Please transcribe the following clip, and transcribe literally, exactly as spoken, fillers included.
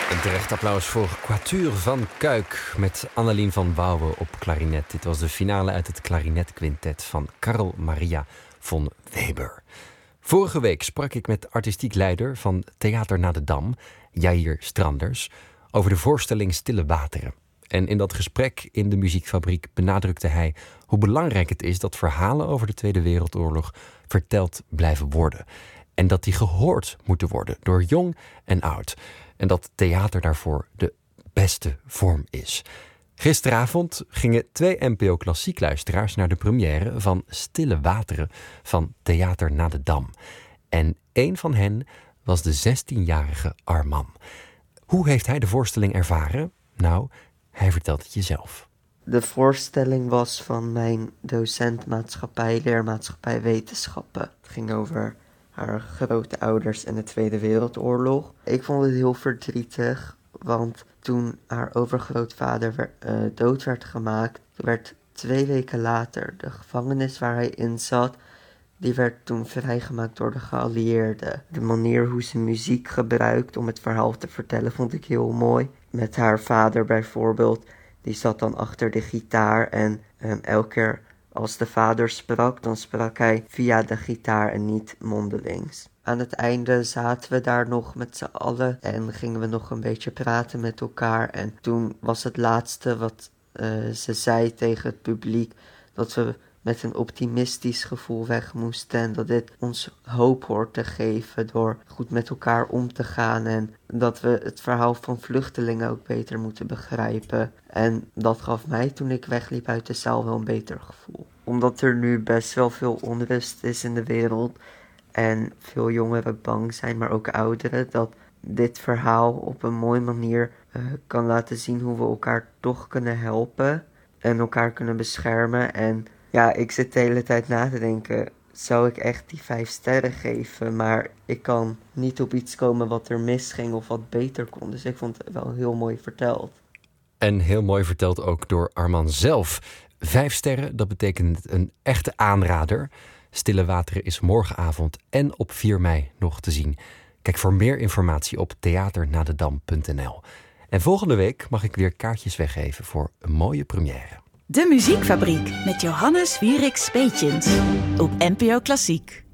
Een terecht applaus voor Quatuur van Kuik met Annelien van Wouwen op klarinet. Dit was de finale uit het klarinetquintet van Carl Maria von Weber. Vorige week sprak ik met artistiek leider van Theater Na de Dam, Jair Stranders, over de voorstelling Stille Wateren. En in dat gesprek in de Muziekfabriek benadrukte hij hoe belangrijk het is dat verhalen over de Tweede Wereldoorlog verteld blijven worden. En dat die gehoord moeten worden door jong en oud. En dat theater daarvoor de beste vorm is. Gisteravond gingen twee N P O Klassiek luisteraars naar de première van Stille Wateren van Theater Na de Dam. En één van hen was de zestienjarige Arman. Hoe heeft hij de voorstelling ervaren? Nou, hij vertelt het je zelf. De voorstelling was van mijn docent maatschappij, leermaatschappij wetenschappen. Het ging over haar grootouders en de Tweede Wereldoorlog. Ik vond het heel verdrietig, want toen haar overgrootvader werd, uh, dood werd gemaakt, werd twee weken later de gevangenis waar hij in zat, die werd toen vrijgemaakt door de geallieerden. De manier hoe ze muziek gebruikt om het verhaal te vertellen vond ik heel mooi. Met haar vader bijvoorbeeld, die zat dan achter de gitaar en um, elke keer als de vader sprak, dan sprak hij via de gitaar en niet mondelings. Aan het einde zaten we daar nog met z'n allen en gingen we nog een beetje praten met elkaar. En toen was het laatste wat uh, ze zei tegen het publiek, dat we met een optimistisch gevoel weg moesten en dat dit ons hoop hoort te geven door goed met elkaar om te gaan en dat we het verhaal van vluchtelingen ook beter moeten begrijpen. En dat gaf mij toen ik wegliep uit de zaal wel een beter gevoel. Omdat er nu best wel veel onrust is in de wereld en veel jongeren bang zijn, maar ook ouderen, dat dit verhaal op een mooie manier uh, kan laten zien hoe we elkaar toch kunnen helpen en elkaar kunnen beschermen. En ja, ik zit de hele tijd na te denken, zou ik echt die vijf sterren geven? Maar ik kan niet op iets komen wat er misging of wat beter kon. Dus ik vond het wel heel mooi verteld. En heel mooi verteld ook door Arman zelf. Vijf sterren, dat betekent een echte aanrader. Stille Wateren is morgenavond en op vier mei nog te zien. Kijk voor meer informatie op theaternadedam punt n l. En volgende week mag ik weer kaartjes weggeven voor een mooie première. De Muziekfabriek met Johannes Wieriks Peetjens op N P O Klassiek.